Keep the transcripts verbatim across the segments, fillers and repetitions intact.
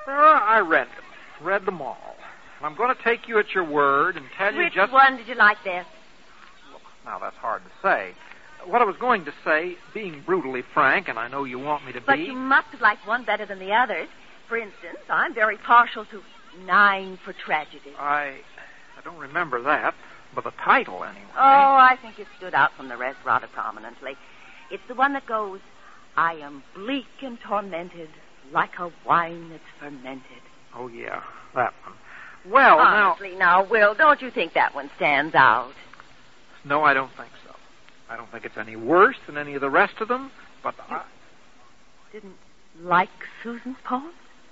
Sarah, I read them. Read them all. And I'm going to take you at your word and tell you Which just... Which one did you like best? Now, that's hard to say. What I was going to say, being brutally frank, and I know you want me to But be... you must have liked one better than the others. For instance, I'm very partial to Nine for Tragedy. I... I don't remember that, but the title, anyway. Oh, I think it stood out from the rest rather prominently. It's the one that goes, I am bleak and tormented, like a wine that's fermented. Oh, yeah, that one. Well, Honestly, now... now, Will, don't you think that one stands out? No, I don't think so. I don't think it's any worse than any of the rest of them, but you I... didn't like Susan's poems?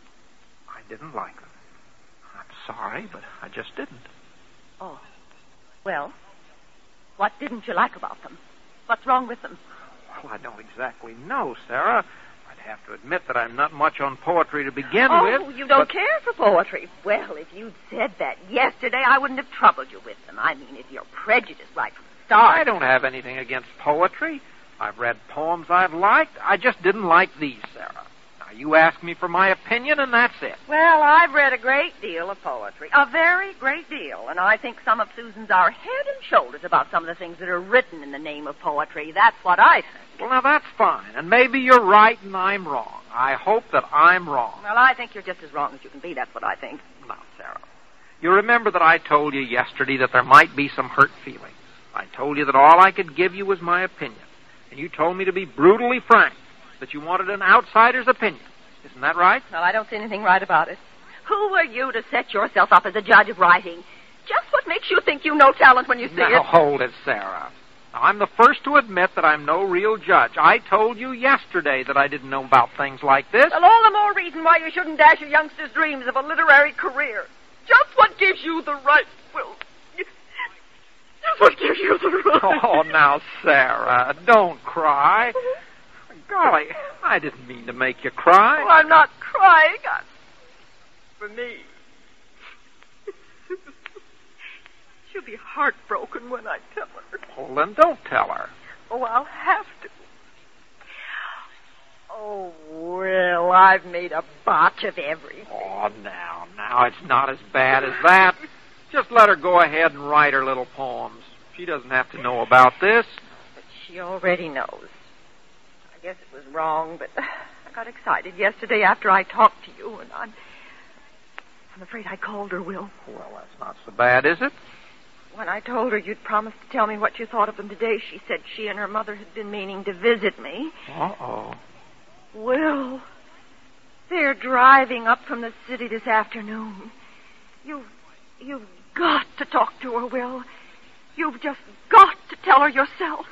I didn't like them. I'm sorry, but I just didn't. Oh. Well, what didn't you like about them? What's wrong with them? Well, I don't exactly know, Sarah. I'd have to admit that I'm not much on poetry to begin oh, with. Oh, you don't but... care for poetry. Well, if you'd said that yesterday, I wouldn't have troubled you with them. I mean, if you're prejudiced right from the start. I don't have anything against poetry. I've read poems I've liked. I just didn't like these, Sarah. Now, you asked me for my opinion, and that's it. Well, I've read a great deal of poetry. A very great deal. And I think some of Susan's are head and shoulders about some of the things that are written in the name of poetry. That's what I think. Well, now, that's fine. And maybe you're right and I'm wrong. I hope that I'm wrong. Well, I think you're just as wrong as you can be. That's what I think. Now, Sarah, you remember that I told you yesterday that there might be some hurt feelings. I told you that all I could give you was my opinion. And you told me to be brutally frank, that you wanted an outsider's opinion. Isn't that right? Well, I don't see anything right about it. Who are you to set yourself up as a judge of writing? Just what makes you think you know talent when you see now, it? Now, hold it, Sarah. Now, I'm the first to admit that I'm no real judge. I told you yesterday that I didn't know about things like this. Well, all the more reason why you shouldn't dash a youngster's dreams of a literary career. Just what gives you the right, Will. Just what gives you the right. Oh, now, Sarah, don't cry. Golly, I didn't mean to make you cry. Oh, I'm not crying. I'm... For me. She'll be heartbroken when I tell her. Well, then don't tell her. Oh, I'll have to. Oh, well, I've made a botch of everything. Oh, now, now, it's not as bad as that. Just let her go ahead and write her little poems. She doesn't have to know about this. But she already knows. I guess it was wrong, but I got excited yesterday after I talked to you, and I'm... I'm afraid I called her, Will. Well, that's not so bad, is it? When I told her you'd promised to tell me what you thought of them today, she said she and her mother had been meaning to visit me. Uh-oh. Will, they're driving up from the city this afternoon. You've, you've got to talk to her, Will. You've just got to tell her yourself.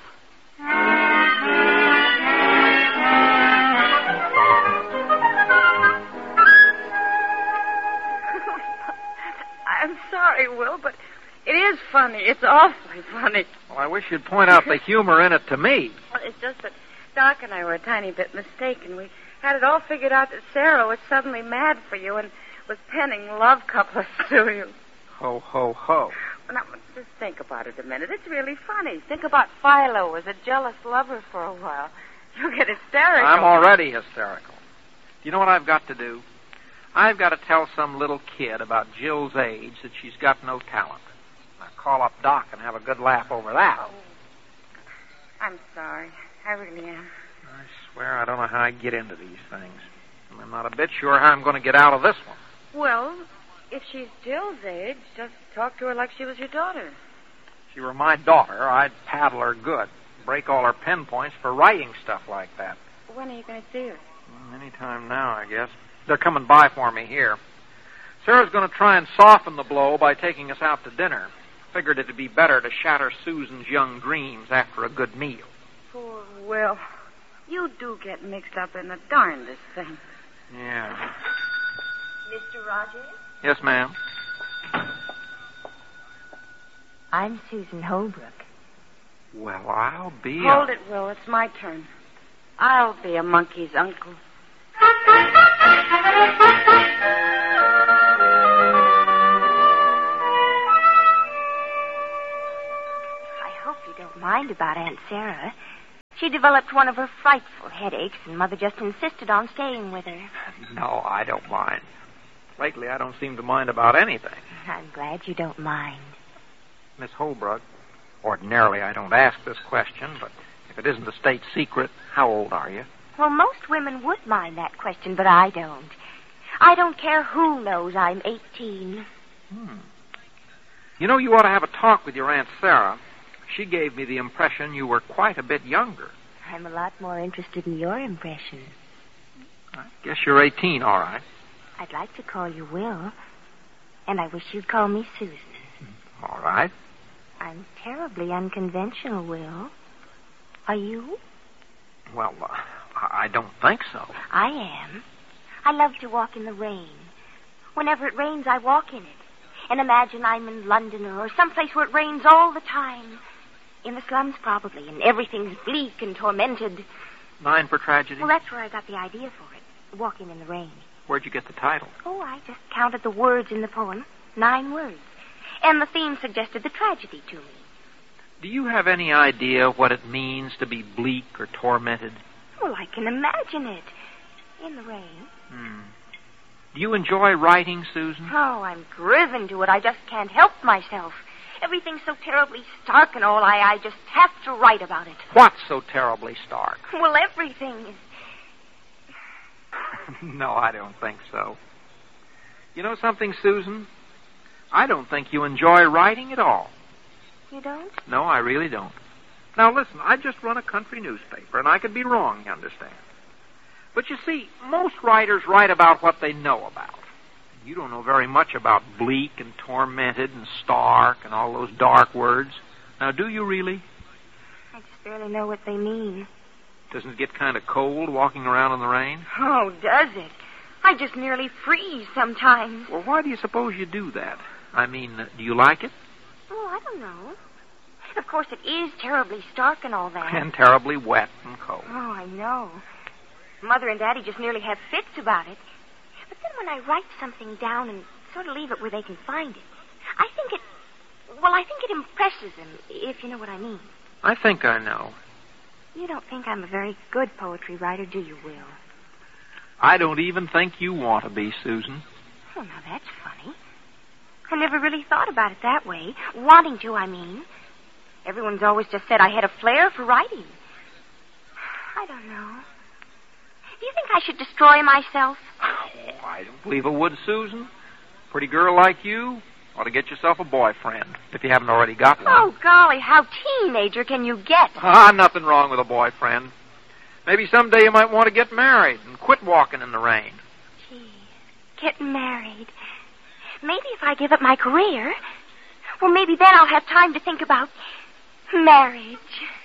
I'm sorry, Will, but it is funny. It's awfully funny. Well, I wish you'd point out the humor in it to me. Well, it's just that Doc and I were a tiny bit mistaken. We had it all figured out that Sarah was suddenly mad for you and was penning love couplets to you. Ho, ho, ho. Well, now, just think about it a minute. It's really funny. Think about Philo as a jealous lover for a while. You'll get hysterical. I'm already hysterical. Do you know what I've got to do? I've got to tell some little kid about Jill's age that she's got no talent. Now call up Doc and have a good laugh over that. Oh. I'm sorry. I really am. I swear I don't know how I get into these things. And I'm not a bit sure how I'm going to get out of this one. Well, if she's Jill's age, just talk to her like she was your daughter. If she were my daughter, I'd paddle her good. Break all her pen points for writing stuff like that. When are you going to see her? Any time now, I guess. They're coming by for me here. Sarah's going to try and soften the blow by taking us out to dinner. Figured it'd be better to shatter Susan's young dreams after a good meal. Poor Will. You do get mixed up in the darndest thing. Yeah. Mister Rogers? Yes, ma'am. I'm Susan Holbrook. Well, I'll be... Hold a... it, Will. It's my turn. I'll be a monkey's uncle. I hope you don't mind about Aunt Sarah. She developed one of her frightful headaches, and Mother just insisted on staying with her. No, I don't mind. Lately, I don't seem to mind about anything. I'm glad you don't mind. Miss Holbrook, ordinarily I don't ask this question, but if it isn't a state secret, how old are you? Well, most women would mind that question, but I don't. I don't care who knows I'm eighteen. Hmm. You know, you ought to have a talk with your Aunt Sarah. She gave me the impression you were quite a bit younger. I'm a lot more interested in your impression. I guess you're eighteen, all right. I'd like to call you Will, and I wish you'd call me Susan. All right. I'm terribly unconventional, Will. Are you? Well, uh, I don't think so. I am. I love to walk in the rain. Whenever it rains, I walk in it. And imagine I'm in London or someplace where it rains all the time. In the slums, probably, and everything's bleak and tormented. Nine for Tragedy? Well, that's where I got the idea for it. Walking in the rain. Where'd you get the title? Oh, I just counted the words in the poem. Nine words. And the theme suggested the tragedy to me. Do you have any idea what it means to be bleak or tormented? Well, I can imagine it. In the rain. Hmm. Do you enjoy writing, Susan? Oh, I'm driven to it. I just can't help myself. Everything's so terribly stark and all. I, I just have to write about it. What's so terribly stark? Well, everything is... No, I don't think so. You know something, Susan? I don't think you enjoy writing at all. You don't? No, I really don't. Now, listen, I just run a country newspaper, and I could be wrong, you understand. But you see, most writers write about what they know about. You don't know very much about bleak and tormented and stark and all those dark words. Now, do you really? I just barely know what they mean. Doesn't it get kind of cold walking around in the rain? Oh, does it? I just nearly freeze sometimes. Well, why do you suppose you do that? I mean, uh, do you like it? Oh, I don't know. Of course, it is terribly stark and all that. And terribly wet and cold. Oh, I know. Mother and Daddy just nearly have fits about it. But then when I write something down and sort of leave it where they can find it, I think it... Well, I think it impresses them, if you know what I mean. I think I know. You don't think I'm a very good poetry writer, do you, Will? I don't even think you want to be, Susan. Oh, now that's funny. I never really thought about it that way. Wanting to, I mean. Everyone's always just said I had a flair for writing. I don't know. Do you think I should destroy myself? Oh, I don't believe it would, Susan. Pretty girl like you ought to get yourself a boyfriend, if you haven't already got one. Oh, golly, how teenager can you get? Ah, nothing wrong with a boyfriend. Maybe someday you might want to get married and quit walking in the rain. Gee, get married. Maybe if I give up my career, well, maybe then I'll have time to think about marriage.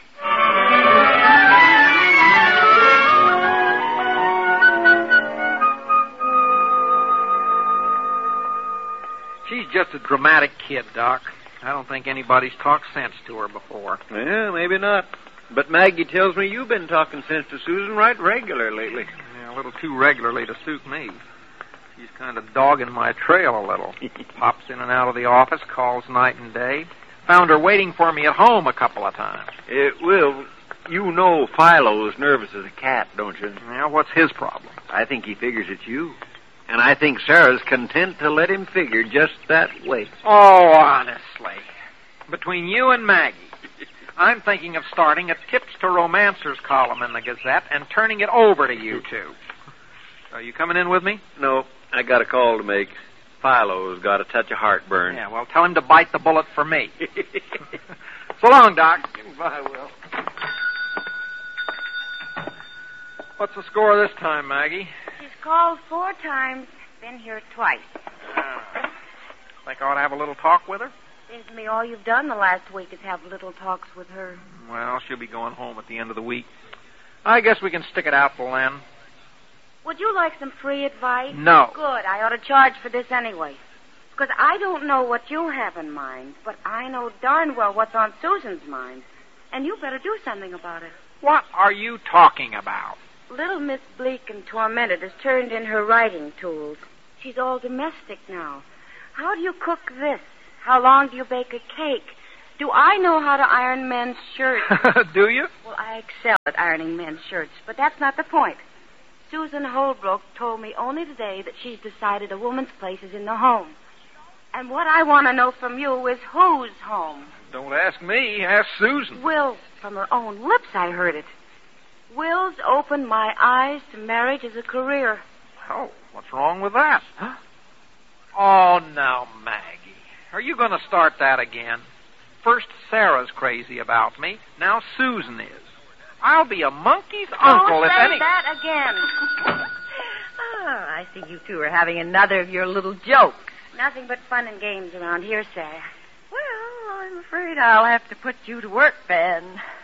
She's just a dramatic kid, Doc. I don't think anybody's talked sense to her before. Yeah, maybe not. But Maggie tells me you've been talking sense to Susan right regular lately. Yeah, a little too regularly to suit me. She's kind of dogging my trail a little. Pops in and out of the office, calls night and day. Found her waiting for me at home a couple of times. Uh, Will, you know Philo's nervous as a cat, don't you? Yeah, what's his problem? I think he figures it's you. And I think Sarah's content to let him figure just that way. Oh, honestly. Between you and Maggie, I'm thinking of starting a Tips to Romancers column in the Gazette and turning it over to you two. Are you coming in with me? No, I got a call to make. Philo's got a touch of heartburn. Yeah, well, tell him to bite the bullet for me. So long, Doc. Bye, Will. What's the score this time, Maggie? She's called four times, been here twice. Uh, think I ought to have a little talk with her? Seems to me all you've done the last week is have little talks with her. Well, she'll be going home at the end of the week. I guess we can stick it out till then. Would you like some free advice? No. Good. I ought to charge for this anyway. Because I don't know what you have in mind, but I know darn well what's on Susan's mind. And you better do something about it. What are you talking about? Little Miss Bleak and Tormented has turned in her writing tools. She's all domestic now. How do you cook this? How long do you bake a cake? Do I know how to iron men's shirts? Do you? Well, I excel at ironing men's shirts, but that's not the point. Susan Holbrook told me only today that she's decided a woman's place is in the home. And what I want to know from you is whose home? Don't ask me. Ask Susan. Will, from her own lips I heard it. Will's opened my eyes to marriage as a career. Oh, what's wrong with that? Huh? Oh, now, Maggie. Are you going to start that again? First, Sarah's crazy about me. Now Susan is. I'll be a monkey's uncle Don't if say any... that again. Oh, I see you two are having another of your little jokes. Nothing but fun and games around here, Sarah. Well, I'm afraid I'll have to put you to work, Ben.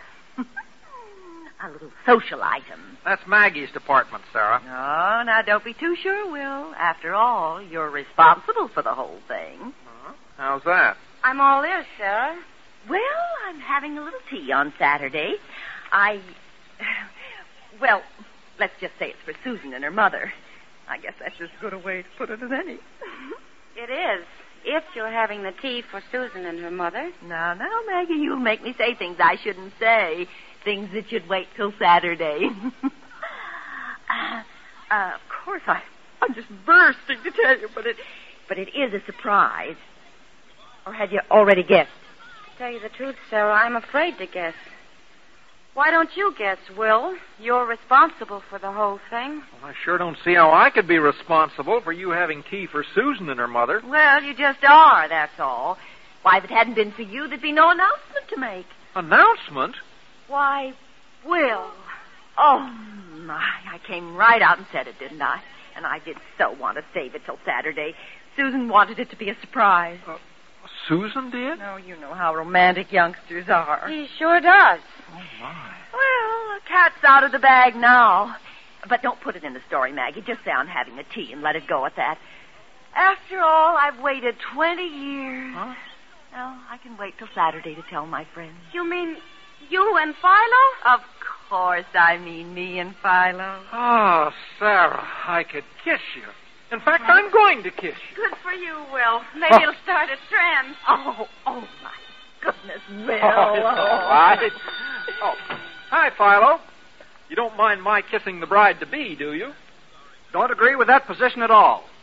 A little social item. That's Maggie's department, Sarah. No, now don't be too sure, Will. After all, you're responsible for the whole thing. Uh-huh. How's that? I'm all ears, Sarah. Well, I'm having a little tea on Saturday. I... Well, let's just say it's for Susan and her mother. I guess that's as good a way to put it as any. It is, if you're having the tea for Susan and her mother. Now, now, Maggie, you'll make me say things I shouldn't say. Things that should wait till Saturday. uh, uh, of course, I, I'm just bursting to tell you, but it, but it is a surprise. Or had you already guessed? To tell you the truth, Sarah, I'm afraid to guess. Why don't you guess, Will? You're responsible for the whole thing. Well, I sure don't see how I could be responsible for you having tea for Susan and her mother. Well, you just are, that's all. Why, if it hadn't been for you, there'd be no announcement to make. Announcement? Why, Will. Oh, my. I came right out and said it, didn't I? And I did so want to save it till Saturday. Susan wanted it to be a surprise. Uh, Susan did? Oh, you know how romantic youngsters are. He sure does. Oh, my. Well, the cat's out of the bag now. But don't put it in the story, Maggie. Just say I'm having a tea and let it go at that. After all, I've waited twenty years. Huh? Well, I can wait till Saturday to tell my friends. You mean you and Philo? Of course I mean me and Philo. Oh, Sarah, I could kiss you. In fact, I'm going to kiss you. Good for you, Will. Maybe Oh. you'll start a trend. Oh, oh, my goodness, Will. Oh, it's all right. Oh, hi, Philo. You don't mind my kissing the bride-to-be, do you? Don't agree with that position at all.